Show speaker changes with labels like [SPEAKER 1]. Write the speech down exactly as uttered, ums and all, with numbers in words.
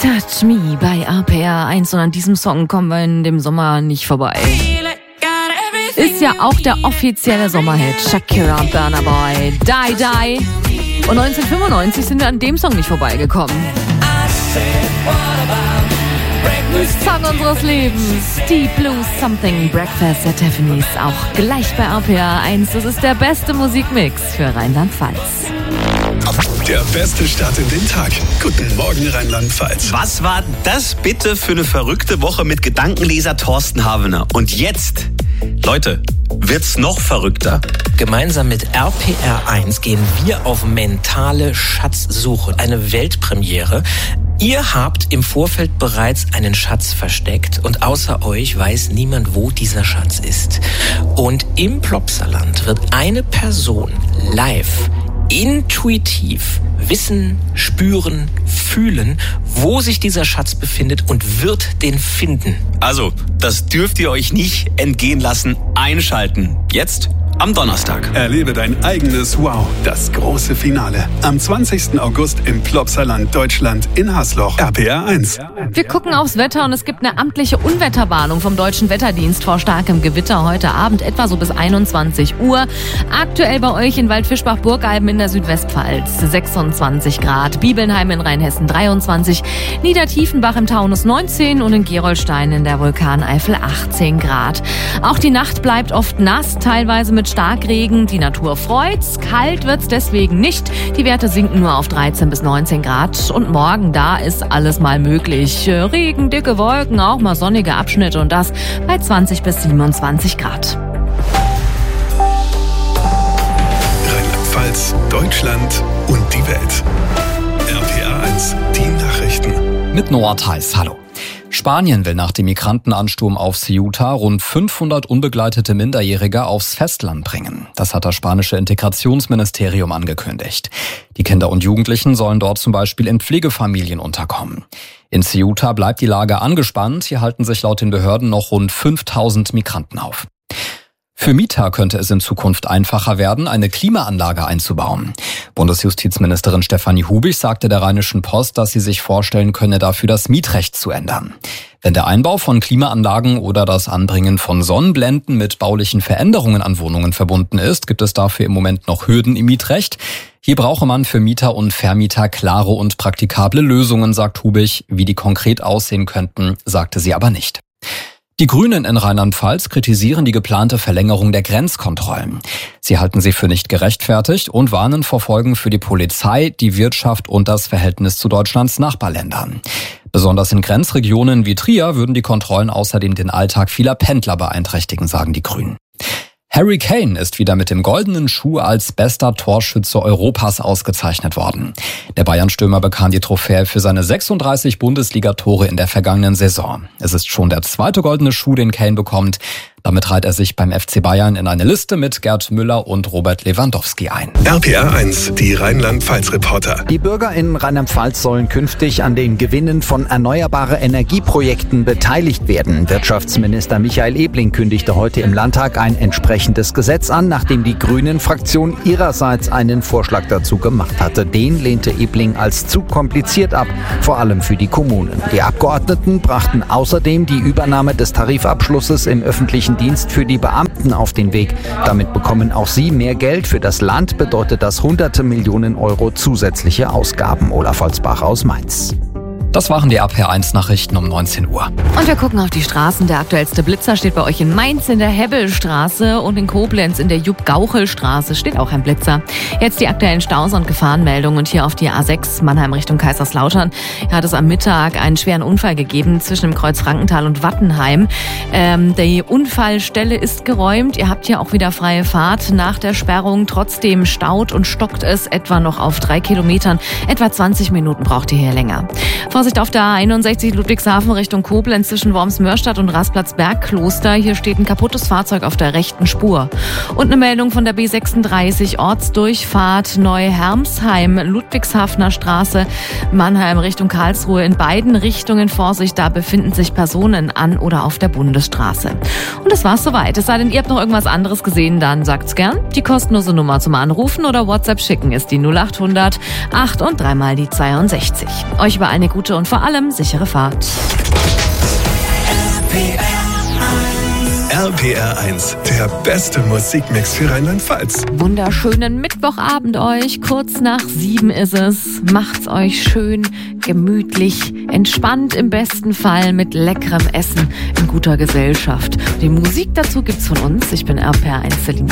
[SPEAKER 1] Touch Me bei R P R eins und an diesem Song kommen wir in dem Sommer nicht vorbei. Ist ja auch der offizielle Sommerhit. Shakira und Burna Boy, Die Die. Und neunzehnhundertfünfundneunzig sind wir an dem Song nicht vorbeigekommen. Song unseres Lebens, Deep Blue Something, Breakfast at Tiffany's, auch gleich bei R P R eins. Das ist der beste Musikmix für Rheinland-Pfalz.
[SPEAKER 2] Der beste Start in den Tag. Guten Morgen, Rheinland-Pfalz.
[SPEAKER 3] Was war das bitte für eine verrückte Woche mit Gedankenleser Thorsten Havener? Und jetzt, Leute, wird's noch verrückter.
[SPEAKER 4] Gemeinsam mit R P R eins gehen wir auf mentale Schatzsuche. Eine Weltpremiere. Ihr habt im Vorfeld bereits einen Schatz versteckt und außer euch weiß niemand, wo dieser Schatz ist. Und im Plopsaland wird eine Person live, intuitiv wissen, spüren, fühlen, wo sich dieser Schatz befindet und wird den finden.
[SPEAKER 3] Also, das dürft ihr euch nicht entgehen lassen. Einschalten. Jetzt am Donnerstag.
[SPEAKER 2] Erlebe dein eigenes Wow, das große Finale. Am zwanzigsten August im Plopsaland Deutschland in Hasloch. R P R eins.
[SPEAKER 1] Wir gucken aufs Wetter und es gibt eine amtliche Unwetterwarnung vom Deutschen Wetterdienst vor starkem Gewitter heute Abend, etwa so bis einundzwanzig Uhr. Aktuell bei euch in Waldfischbach-Burgalben in der Südwestpfalz sechsundzwanzig Grad, Bibelnheim in Rheinhessen dreiundzwanzig, Niedertiefenbach im Taunus neunzehn und in Gerolstein in der Vulkaneifel achtzehn Grad. Auch die Nacht bleibt oft nass, teilweise mit Starkregen. Die Natur freut's. Kalt wird's deswegen nicht. Die Werte sinken nur auf dreizehn bis neunzehn Grad. Und morgen, da ist alles mal möglich. Regen, dicke Wolken, auch mal sonnige Abschnitte und das bei zwanzig bis siebenundzwanzig Grad.
[SPEAKER 2] Rheinland-Pfalz, Deutschland und die Welt. R P R eins, die Nachrichten.
[SPEAKER 5] Mit Noah Theis, hallo. Spanien will nach dem Migrantenansturm auf Ceuta rund fünfhundert unbegleitete Minderjährige aufs Festland bringen. Das hat das spanische Integrationsministerium angekündigt. Die Kinder und Jugendlichen sollen dort zum Beispiel in Pflegefamilien unterkommen. In Ceuta bleibt die Lage angespannt. Hier halten sich laut den Behörden noch rund fünftausend Migranten auf. Für Mieter könnte es in Zukunft einfacher werden, eine Klimaanlage einzubauen. Bundesjustizministerin Stefanie Hubig sagte der Rheinischen Post, dass sie sich vorstellen könne, dafür das Mietrecht zu ändern. Wenn der Einbau von Klimaanlagen oder das Anbringen von Sonnenblenden mit baulichen Veränderungen an Wohnungen verbunden ist, gibt es dafür im Moment noch Hürden im Mietrecht. Hier brauche man für Mieter und Vermieter klare und praktikable Lösungen, sagt Hubig. Wie die konkret aussehen könnten, sagte sie aber nicht. Die Grünen in Rheinland-Pfalz kritisieren die geplante Verlängerung der Grenzkontrollen. Sie halten sie für nicht gerechtfertigt und warnen vor Folgen für die Polizei, die Wirtschaft und das Verhältnis zu Deutschlands Nachbarländern. Besonders in Grenzregionen wie Trier würden die Kontrollen außerdem den Alltag vieler Pendler beeinträchtigen, sagen die Grünen. Harry Kane ist wieder mit dem goldenen Schuh als bester Torschütze Europas ausgezeichnet worden. Der Bayern-Stürmer bekam die Trophäe für seine sechsunddreißig Bundesliga-Tore in der vergangenen Saison. Es ist schon der zweite goldene Schuh, den Kane bekommt. Damit reiht er sich beim F C Bayern in eine Liste mit Gerd Müller und Robert Lewandowski ein.
[SPEAKER 2] R P R eins, die Rheinland-Pfalz-Reporter.
[SPEAKER 6] Die Bürger in Rheinland-Pfalz sollen künftig an den Gewinnen von erneuerbaren Energieprojekten beteiligt werden. Wirtschaftsminister Michael Ebling kündigte heute im Landtag ein entsprechendes Gesetz an, nachdem die Grünen-Fraktion ihrerseits einen Vorschlag dazu gemacht hatte. Den lehnte Ebling als zu kompliziert ab, vor allem für die Kommunen. Die Abgeordneten brachten außerdem die Übernahme des Tarifabschlusses im öffentlichen Dienst für die Beamten auf den Weg. Damit bekommen auch sie mehr Geld. Für das Land bedeutet das hunderte Millionen Euro zusätzliche Ausgaben. Olaf Holzbach aus Mainz.
[SPEAKER 5] Das waren die R P R eins Nachrichten um neunzehn Uhr.
[SPEAKER 1] Und wir gucken auf die Straßen. Der aktuellste Blitzer steht bei euch in Mainz in der Hebbelstraße und in Koblenz in der Jupp-Gauchel-Straße steht auch ein Blitzer. Jetzt die aktuellen Staus- und Gefahrenmeldungen und hier auf die A sechs Mannheim Richtung Kaiserslautern. Hier hat es am Mittag einen schweren Unfall gegeben zwischen dem Kreuz Frankenthal und Wattenheim. Ähm, die Unfallstelle ist geräumt. Ihr habt hier auch wieder freie Fahrt nach der Sperrung. Trotzdem staut und stockt es etwa noch auf drei Kilometern. Etwa zwanzig Minuten braucht ihr hier länger. Vorsicht auf der A einundsechzig Ludwigshafen Richtung Koblenz zwischen Worms-Mörstadt und Rasplatz-Bergkloster. Hier steht ein kaputtes Fahrzeug auf der rechten Spur. Und eine Meldung von der B sechsunddreißig Ortsdurchfahrt Neu-Hermsheim, Ludwigshafener Straße, Mannheim Richtung Karlsruhe. In beiden Richtungen Vorsicht, da befinden sich Personen an oder auf der Bundesstraße. Und das war's soweit. Es sei denn, ihr habt noch irgendwas anderes gesehen, dann sagt's gern. Die kostenlose Nummer zum Anrufen oder WhatsApp schicken ist die null acht hundert acht und dreimal die zweiundsechzig. Euch über eine gute gute und vor allem sichere Fahrt.
[SPEAKER 2] R P R eins, der beste Musikmix für Rheinland-Pfalz.
[SPEAKER 1] Wunderschönen Mittwochabend euch. Kurz nach sieben ist es. Macht's euch schön, gemütlich, entspannt im besten Fall mit leckerem Essen in guter Gesellschaft. Die Musik dazu gibt's von uns. Ich bin R P R eins Celine.